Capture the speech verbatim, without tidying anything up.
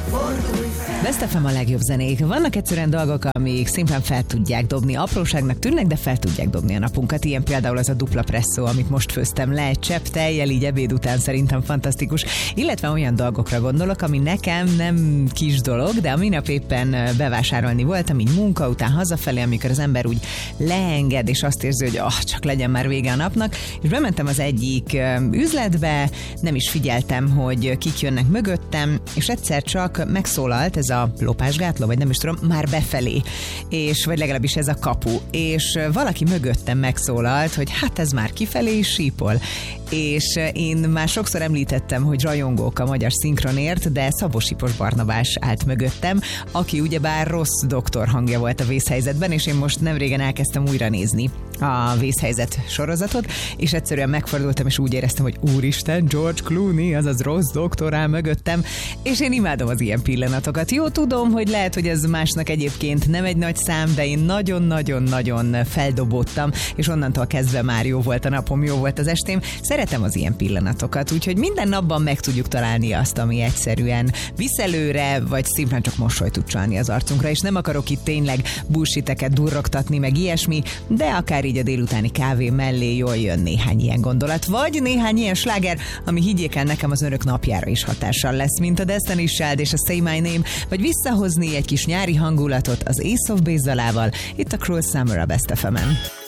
Best ef em a legjobb zenék. Vannak egyszerűen dolgok, amik szimplán fel tudják dobni. Apróságnak tűnnek, de fel tudják dobni a napunkat. Ilyen például az a dupla presszó, amit most főztem le egy csepp tejjel, így ebéd után szerintem fantasztikus. Illetve olyan dolgokra gondolok, ami nekem nem kis dolog, de a minap éppen bevásárolni voltam, így munka után hazafelé, amikor az ember úgy leenged, és azt érzi, hogy oh, csak legyen már vége a napnak. És bementem az egyik üzletbe, nem is figyeltem, hogy kik jönnek mögöttem, és egyszer csak megszólalt ez a lopásgátló, vagy nem is tudom, már befelé, és vagy legalábbis ez a kapu, és valaki mögöttem megszólalt, hogy hát ez már kifelé is sípol. És én már sokszor említettem, hogy rajongók a magyar szinkronért, de Szabó Sipos Barnabás állt mögöttem, aki ugyebár rossz doktor hangja volt a Vészhelyzetben, és én most nemrégen elkezdtem újra nézni a Vészhelyzet sorozatot, és egyszerűen megfordultam, és úgy éreztem, hogy úristen, George Clooney, azaz rossz doktor áll mögöttem, és én imádom az ilyen pillanatokat. Jó, tudom, hogy lehet, hogy ez másnak egyébként nem egy nagy szám, de én nagyon-nagyon-nagyon feldobódtam, és onnantól kezdve már jó volt a napom, jó volt az estém. Szeretem az ilyen pillanatokat, úgyhogy minden napban meg tudjuk találni azt, ami egyszerűen visz előre, vagy szimplán csak mosolyt tud csalni az arcunkra, és nem akarok itt tényleg bullshiteket durrogtatni, meg ilyesmi, de akár így a délutáni kávé mellé jól jön néhány ilyen gondolat, vagy néhány ilyen sláger, ami higgyék el nekem az önök napjára is hatással lesz, mint a Destiny's Child és a Say My Name, vagy visszahozni egy kis nyári hangulatot az Ace of Base dalával, itt a Cruel Summer a Best ef emen.